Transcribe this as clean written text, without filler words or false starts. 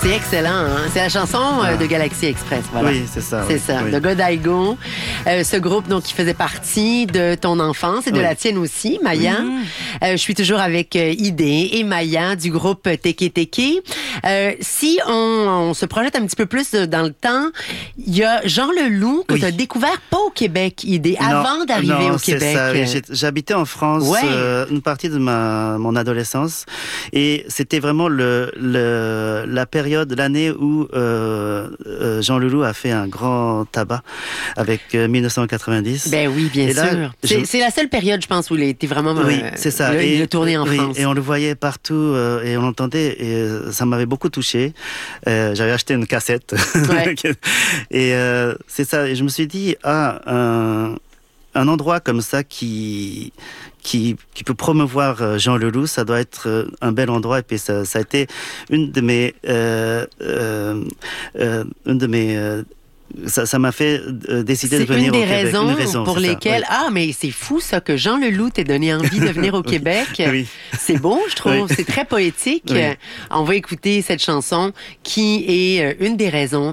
C'est excellent, hein? C'est la chanson de Galaxy Express, voilà. Oui, c'est ça. C'est ça, de Godiego. Ce groupe, donc, qui faisait partie de ton enfance et de la tienne aussi, Maya. Je suis toujours avec Idé et Maya du groupe Teke Teke. Si on se projette un petit peu plus dans le temps, il y a Jean Leloup que tu as découvert pas au Québec, Idé, avant d'arriver au Québec. C'est ça. J'habitais en France une partie de mon adolescence et c'était vraiment la période, l'année où Jean Leloup a fait un grand tabac avec 1990. Ben oui, bien sûr. C'est la seule période, je pense, où il a été vraiment c'est ça. Il a tourné en France. Et on le voyait partout et on l'entendait et ça m'avait beaucoup touché. J'avais acheté une cassette. Et c'est ça. Et je me suis dit, un endroit comme ça qui peut promouvoir Jean Leloup, ça doit être un bel endroit. Et puis ça a été une de mes ça m'a fait décider de venir au Québec. C'est une des raisons pour lesquelles... Ah, mais c'est fou ça, que Jean Leloup t'ait donné envie de venir au Québec. Oui. C'est beau, je trouve. C'est très poétique. On va écouter cette chanson qui est une des raisons